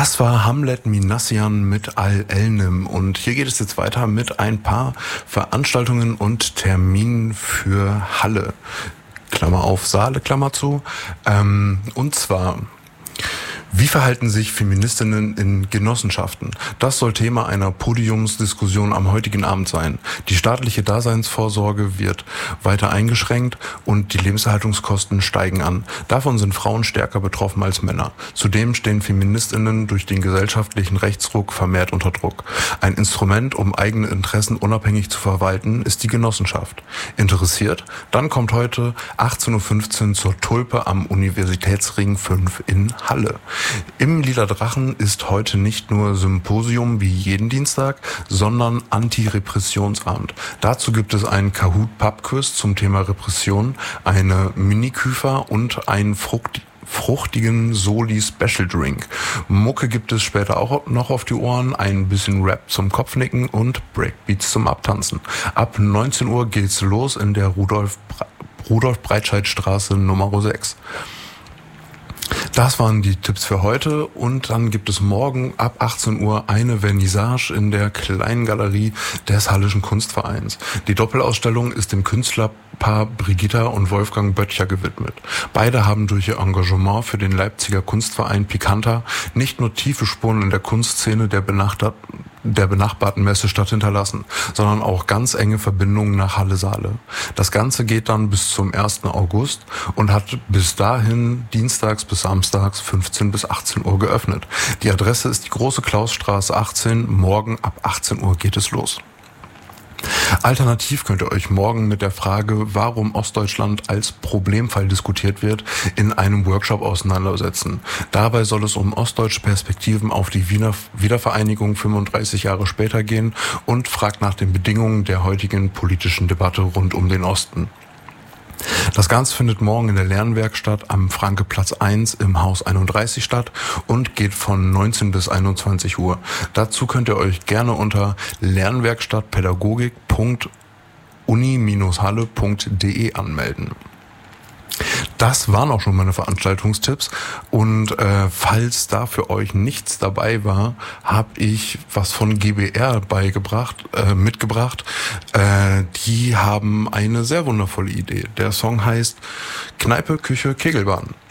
Das war Hamlet Minassian mit Al-Elnim und hier geht es jetzt weiter mit ein paar Veranstaltungen und Terminen für Halle. Klammer auf, Saale, Klammer zu. Und zwar: Wie verhalten sich Feministinnen in Genossenschaften? Das soll Thema einer Podiumsdiskussion am heutigen Abend sein. Die staatliche Daseinsvorsorge wird weiter eingeschränkt und die Lebenserhaltungskosten steigen an. Davon sind Frauen stärker betroffen als Männer. Zudem stehen Feministinnen durch den gesellschaftlichen Rechtsruck vermehrt unter Druck. Ein Instrument, um eigene Interessen unabhängig zu verwalten, ist die Genossenschaft. Interessiert? Dann kommt heute 18.15 Uhr zur Tulpe am Universitätsring 5 in Halle. Im Lila Drachen ist heute nicht nur Symposium wie jeden Dienstag, sondern Anti-Repressionsabend. Dazu gibt es einen Kahoot-Pub-Quiz zum Thema Repression, eine Mini-Küfer und einen fruchtigen Soli-Special-Drink. Mucke gibt es später auch noch auf die Ohren, ein bisschen Rap zum Kopfnicken und Breakbeats zum Abtanzen. Ab 19 Uhr geht's los in der Rudolf-Breitscheid-Straße Nummer 6. Das waren die Tipps für heute und dann gibt es morgen ab 18 Uhr eine Vernissage in der kleinen Galerie des Halleschen Kunstvereins. Die Doppelausstellung ist dem Künstlerpaar Brigitta und Wolfgang Böttcher gewidmet. Beide haben durch ihr Engagement für den Leipziger Kunstverein Pikanta nicht nur tiefe Spuren in der Kunstszene der benachbarten Messestadt hinterlassen, sondern auch ganz enge Verbindungen nach Halle-Saale. Das Ganze geht dann bis zum 1. August und hat bis dahin dienstags bis samstags 15 bis 18 Uhr geöffnet. Die Adresse ist die Große Klausstraße 18. Morgen ab 18 Uhr geht es los. Alternativ könnt ihr euch morgen mit der Frage, warum Ostdeutschland als Problemfall diskutiert wird, in einem Workshop auseinandersetzen. Dabei soll es um ostdeutsche Perspektiven auf die Wiener Wiedervereinigung 35 Jahre später gehen und fragt nach den Bedingungen der heutigen politischen Debatte rund um den Osten. Das Ganze findet morgen in der Lernwerkstatt am Frankeplatz 1 im Haus 31 statt und geht von 19 bis 21 Uhr. Dazu könnt ihr euch gerne unter lernwerkstattpädagogik.uni-halle.de anmelden. Das waren auch schon meine Veranstaltungstipps und falls da für euch nichts dabei war, habe ich was von GBR mitgebracht. Die haben eine sehr wundervolle Idee. Der Song heißt Kneipe, Küche, Kegelbahn.